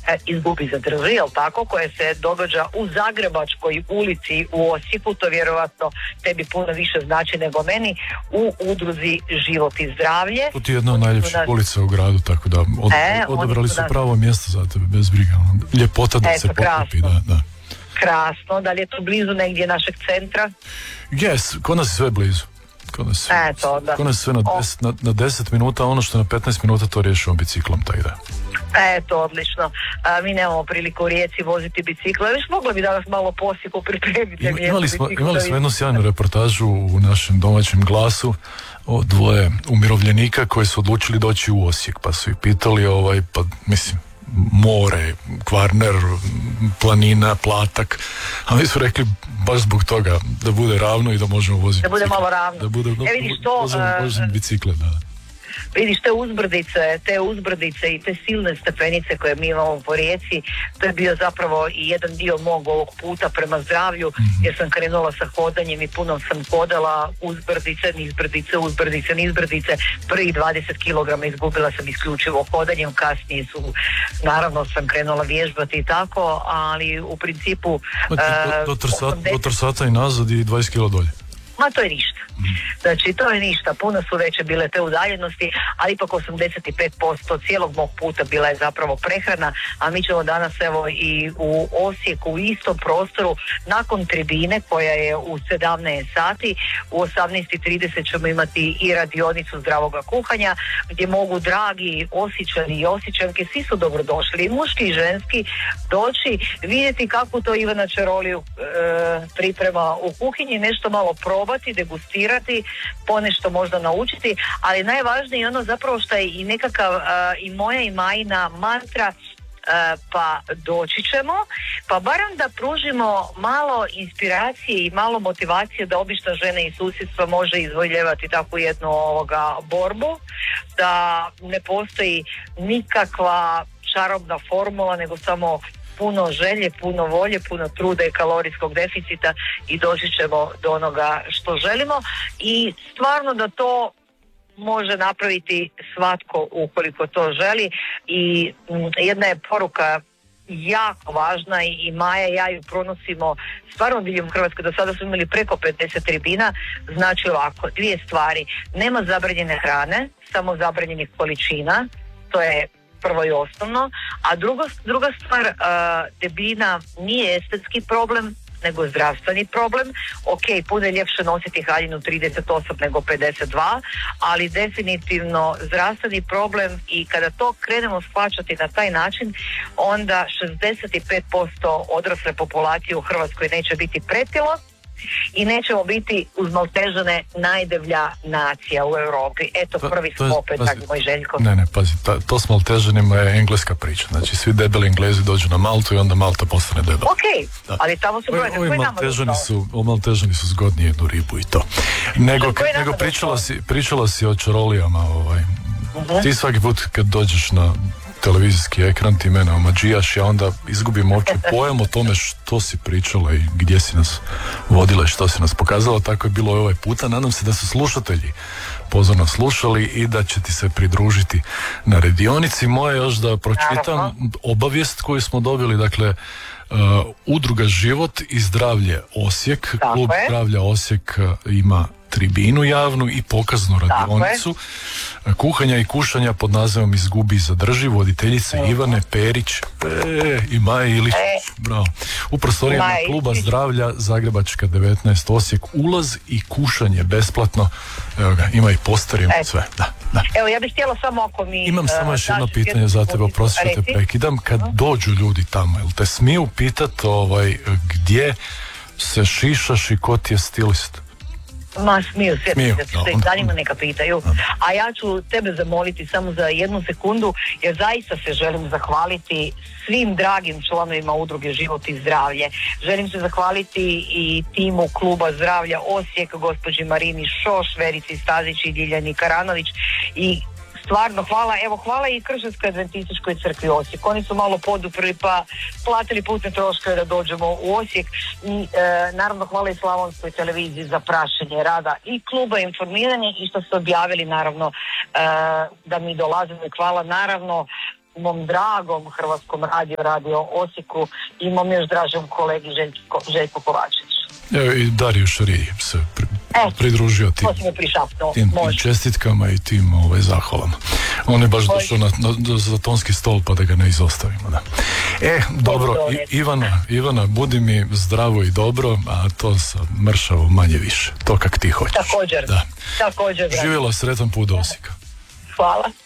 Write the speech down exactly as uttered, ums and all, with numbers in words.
Izgubi zadrži, jel tako, koje se događa u Zagrebačkoj ulici u Osijeku, to vjerojatno tebi puno više znači nego meni, u udruzi Život i zdravlje. To ti je jedna od najljepših nas... ulica u gradu, tako da od, e, odabrali su nas... pravo mjesto za tebe, bez briga. Ljepota da Eto, se pokupi, da, da. Krasno, da li je to blizu negdje našeg centra? Yes, kod nas je sve blizu. Kod nas, Eto, da. Kod nas sve na deset, na, na deset minuta, ono što na petnaest minuta to riješimo biciklom, tako da. Eto, odlično. A, mi nemamo priliku u Rijeci voziti bicikle. Viš, mogla bi danas malo Osijeku pripremiti. Ima, imali, smo, imali smo jednu sjajnu reportažu u našem domaćem Glasu o dvoje umirovljenika koji su odlučili doći u Osijek, pa su ih pitali, ovaj, pa mislim, more, Kvarner, planina, Platak, a mi su rekli baš zbog toga da bude ravno i da možemo voziti. Da bude malo ravno. Da bude, e vidiš to, vozimo bicikle, da. Vidiš te uzbrdice, te uzbrdice i te silne stepenice koje mi imamo po Rijeci, to je bio zapravo i jedan dio mog ovog puta prema zdravlju, mm-hmm. jer sam krenula sa hodanjem i puno sam hodala uzbrdice, nizbrdice, uzbrdice, nizbrdice. Prvih dvadeset kilograma izgubila sam isključivo hodanjem, kasnije su, naravno sam krenula vježbati i tako, ali u principu... Znači, uh, do, do, trsata, osamdeset... do trsata i nazad i dvadeset kila dolje. Ma to je ništa. Znači to je ništa, puno su veće bile te udaljenosti, ali ipak osamdeset pet posto cijelog mog puta bila je zapravo prehrana, a mi ćemo danas evo i u Osijeku u istom prostoru nakon tribine koja je u sedamnaest sati, u osamnaest i trideset ćemo imati i radionicu zdravoga kuhanja gdje mogu dragi Osječani i Osječanke, svi su dobrodošli, i muški i ženski, doći vidjeti kako to Ivana Čeroliju e, priprema u kuhinji, nešto malo probati, degustirati, ponešto možda naučiti, ali najvažnije je ono zapravo što je i nekakav uh, i moja i Majina mantra, uh, pa doći ćemo, pa barem da pružimo malo inspiracije i malo motivacije da obična žena iz susjedstva može izvoljevati takvu jednu ovoga borbu, da ne postoji nikakva čarobna formula, nego samo puno želje, puno volje, puno truda i kalorijskog deficita i doći ćemo do onoga što želimo i stvarno da to može napraviti svatko ukoliko to želi i m, jedna je poruka jako važna i, i Maja i ja ju pronosimo stvarno diljem Hrvatske. Do sada smo imali preko pedeset tribina, znači ovako, dvije stvari, nema zabranjene hrane, samo zabranjenih količina, to je prvo i osnovno, a drugo, druga stvar, uh, debljina nije estetski problem, nego zdravstveni problem. Ok, puno je ljepše nositi haljinu trideset osam nego pedeset dva, ali definitivno zdravstveni problem i kada to krenemo shvaćati na taj način, onda šezdeset pet posto odrasle populacije u Hrvatskoj neće biti pretilo i nećemo biti uz Maltežane najdeblja nacija u Europi. Eto, pa, prvi smo opet, dragi moj Željko. Ne, ne, pazi, ta, to s Maltežanima je engleska priča. Znači, svi debeli Englezi dođu na Maltu i onda Malta postane debela. Ok, da. Ali tamo su brojne. Ovi Maltežani su, o Maltežani su zgodni jednu ribu i to. Nego, nego pričala, si, pričala si o čarolijama. Ovaj. Uh-huh. Ti svaki put kad dođeš na televizijski ekran ti mene omađijaš, ja onda izgubim uopće pojam o tome što si pričala i gdje si nas vodila i što si nas pokazala. Tako je bilo i ovaj puta. Nadam se da su slušatelji pozorno slušali i da će ti se pridružiti na radionici. Moje još da pročitam obavijest koju smo dobili, dakle uh, Udruga Život i zdravlje Osijek, tako Klub je. Zdravlja Osijek ima tribinu javnu i pokaznu radionicu kuhanja i kušanja pod nazivom Izgubi i zadrži, voditeljice uh-huh. Ivane Perić e, i Maje Ilić. E. Bravo. U prostorijama Kluba zdravlja Zagrebačka devetnaest Osijek, ulaz i kušanje besplatno. Evo ga, ima i poster, ima sve. Da, da. Evo, ja bih htjela samo ako mi... Imam samo još jedno pitanje za tebe, oprosti što te prekidam. Kad uh-huh. dođu ljudi tamo, jel te smiju pitat ovaj, gdje se šišaš i ko ti je stilist? Ma smiju, sve da što ih zanima neka pitaju. A ja ću tebe zamoliti samo za jednu sekundu, jer zaista se želim zahvaliti svim dragim članovima Udruge Život i zdravlje. Želim se zahvaliti i timu Kluba zdravlja Osijek, gospođi Marini Šoš, Verici Stazić i Diljani Karanović i stvarno hvala, evo hvala i Kršćanskoj adventističkoj crkvi Osijek. Oni su malo poduprli pa platili putne troškove da dođemo u Osijek i e, naravno hvala i Slavonskoj televiziji za praćenje rada i kluba informiranje i što ste objavili naravno e, da mi dolazimo i hvala naravno u mom dragom Hrvatskom radiju, radio Osijeku i mom još dražem kolegi Željko, Željko Kovačević. Evo i Dario Šariji se pri, e, pridružio tim, tim čestitkama i tim ovaj, zahvalama. On je baš došao na, na, za tonski stol pa da ga ne izostavimo. Da. E, dobro, I, Ivana, Ivana, budi mi zdravo i dobro, a to sa mršavo manje više. To kak ti hoćeš. Također, da. također. Živjela, sretan put do Osijeka. Hvala.